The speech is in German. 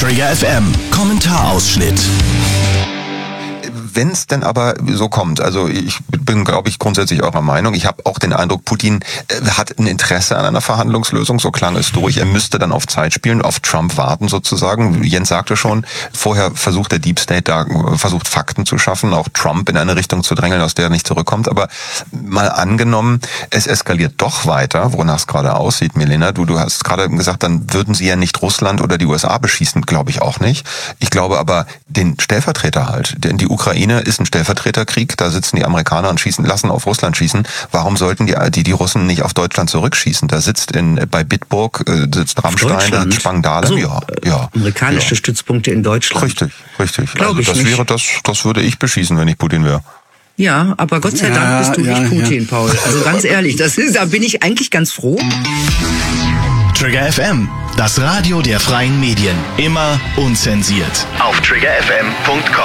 Trigger FM, Kommentarausschnitt. Wenn es denn aber so kommt, also ich bin, glaube ich, grundsätzlich eurer Meinung. Ich habe auch den Eindruck, Putin hat ein Interesse an einer Verhandlungslösung, so klang es durch. Er müsste dann auf Zeit spielen, auf Trump warten sozusagen. Jens sagte schon, vorher versucht der Deep State da, versucht Fakten zu schaffen, auch Trump in eine Richtung zu drängeln, aus der er nicht zurückkommt. Aber mal angenommen, es eskaliert doch weiter, wonach es gerade aussieht, Milena. Du hast gerade gesagt, dann würden sie ja nicht Russland oder die USA beschießen, glaube ich auch nicht. Ich glaube aber den Stellvertreter halt, denn die Ukraine ist ein Stellvertreterkrieg, da sitzen die Amerikaner und lassen auf Russland schießen. Warum sollten die Russen nicht auf Deutschland zurückschießen? Da sitzt bei Bitburg sitzt Rammstein, da Spangdahlem. Ja. Amerikanische Stützpunkte in Deutschland. Richtig. Glaube ich nicht. Das würde ich beschießen, wenn ich Putin wäre. Ja, aber Gott sei Dank bist du nicht Putin, Paul. Also ganz ehrlich, da bin ich eigentlich ganz froh. Trigger FM, das Radio der freien Medien. Immer unzensiert. Auf triggerfm.com.